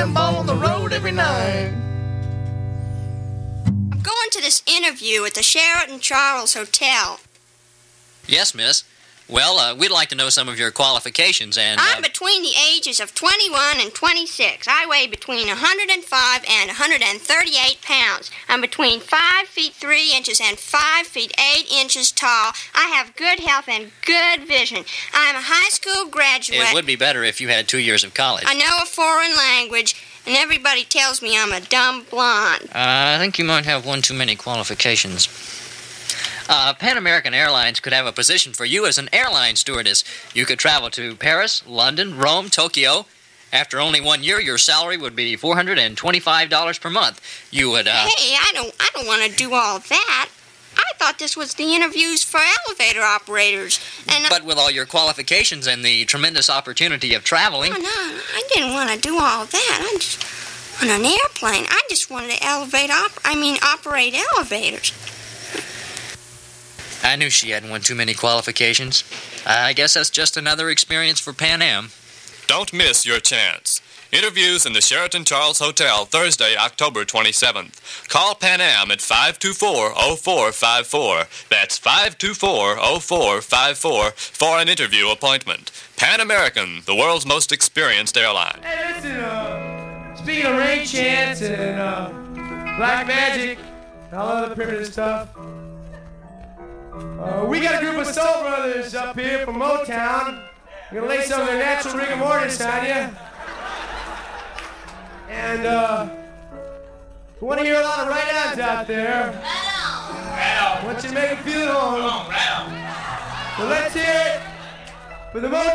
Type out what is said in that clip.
ball on the road every night. I'm going to this interview at the Sheraton Charles Hotel. Yes, miss. Well, we'd like to know some of your qualifications and... I'm between the ages of 21 and 26. I weigh between 105 and 138 pounds. I'm between 5 feet 3 inches and 5 feet 8 inches tall. I have good health and good vision. I'm a high school graduate. It would be better if you had 2 years of college. I know a foreign language, and everybody tells me I'm a dumb blonde. I think you might have one too many qualifications. Pan American Airlines could have a position for you as an airline stewardess. You could travel to Paris, London, Rome, Tokyo. After only 1 year, your salary would be $425 per month. You would, Hey, I don't want to do all that. I thought this was the interviews for elevator operators. And But with all your qualifications and the tremendous opportunity of traveling... No, I didn't want to do all that. I just... On an airplane, I just wanted to operate elevators. I knew she hadn't one too many qualifications. I guess that's just another experience for Pan Am. Don't miss your chance. Interviews in the Sheraton Charles Hotel Thursday, October 27th. Call Pan Am at 524-0454. That's 524-0454 for an interview appointment. Pan American, the world's most experienced airline. Hey, listen, speaking of rain chants and black magic and all other primitive stuff, we got a group of soul brothers up here from Motown. We're going to lay some of their natural rigor mortis on you. And we want to hear a lot of right-ons out there. I want you to make them feel at home. So let's hear it for the Motown.